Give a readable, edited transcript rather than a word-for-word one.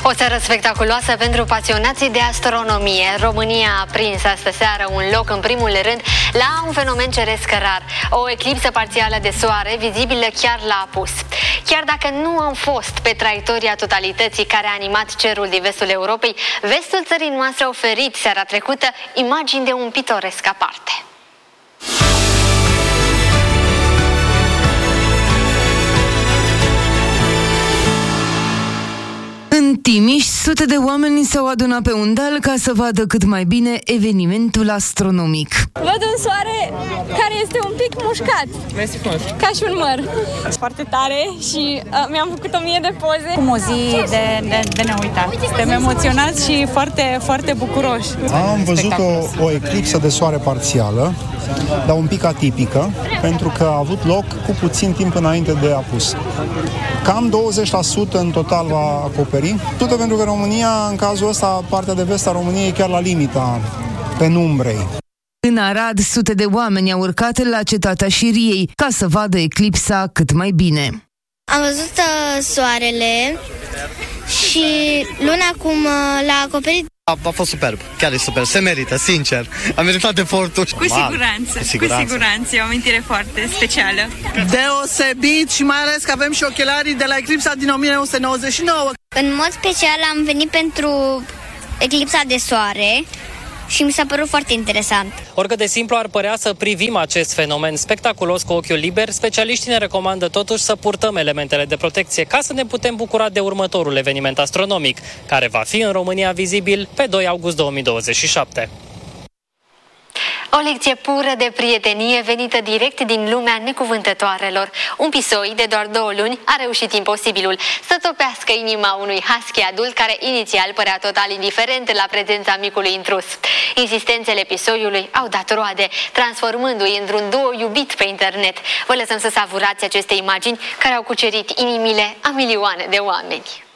O seară spectaculoasă pentru pasionații de astronomie. România a prins astă seară un loc în primul rând la un fenomen ceresc rar, o eclipsă parțială de soare vizibilă chiar la apus. Chiar dacă nu am fost pe traiectoria totalității care a animat cerul din vestul Europei, vestul țării noastre a oferit seara trecută imagini de un pitoresc aparte. În Timiș, sute de oameni s-au adunat pe un deal ca să vadă cât mai bine evenimentul astronomic. Văd un soare care este un pic mușcat, ca și un măr. Foarte tare și mi-am făcut 1000 de poze. Cum o zi de neuitat. Suntem emoționați și foarte, foarte bucuroși. Am văzut o eclipsă de soare parțială, dar un pic atipică, pentru că a avut loc cu puțin timp înainte de apus. Cam 20% în total va acoperi. Pentru că România, în cazul ăsta, partea de vest a României e chiar la limita penumbrei. În Arad, sute de oameni au urcat la cetatea Șiriei ca să vadă eclipsa cât mai bine. Am văzut soarele și luna cum l-a acoperit. A fost superb, chiar e super, se merită, sincer. A meritat efortul. Cu siguranță, e o amintire foarte specială. Deosebit și mai ales că avem și ochelarii de la eclipsa din 1999. În mod special am venit pentru eclipsa de soare și mi s-a părut foarte interesant. Oricât de simplu ar părea să privim acest fenomen spectaculos cu ochiul liber, specialiștii ne recomandă totuși să purtăm elementele de protecție ca să ne putem bucura de următorul eveniment astronomic, care va fi în România vizibil pe 2 august 2027. O lecție pură de prietenie venită direct din lumea necuvântătoarelor. Un pisoi de doar 2 luni a reușit imposibilul: să topească inima unui husky adult care inițial părea total indiferent la prezența micului intrus. Insistențele pisoiului au dat roade, transformându-i într-un duo iubit pe internet. Vă lăsăm să savurați aceste imagini care au cucerit inimile a milioane de oameni.